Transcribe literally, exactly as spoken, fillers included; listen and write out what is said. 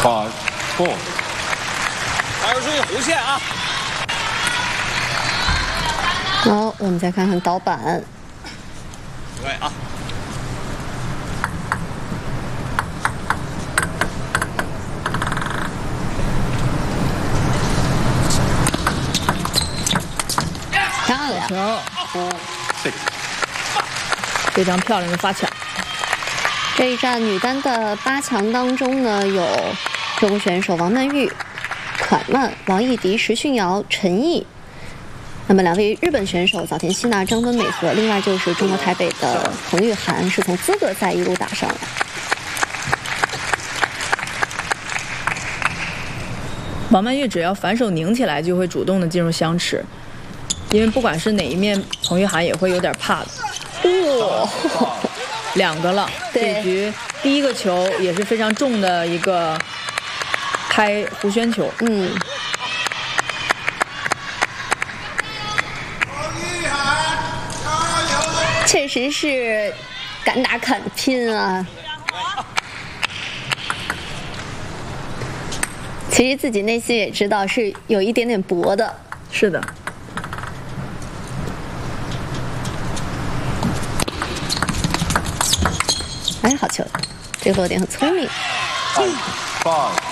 five, four。 加油，注意弧线啊！ 好，我们再看看导板。 对啊。 漂亮， 球，非常漂亮的发抢。 这一站女单的八强当中呢，有中国选手王曼玉、款曼、王艺迪、石训瑶、陈毅。那么两位日本选手早田希娜、张敦美和，另外就是中国台北的彭玉涵，是从资格赛一路打上来。 王曼玉只要反手拧起来，就会主动的进入相持。 因为不管是哪一面，彭玉涵也会有点怕的。 哇、哦， 两个了，这局第一个球也是非常重的一个开弧旋球。 嗯，确实是敢打敢拼啊！其实自己内心也知道是有一点点薄的。 是的。 哎，好球！这个落点很聪明。 Five.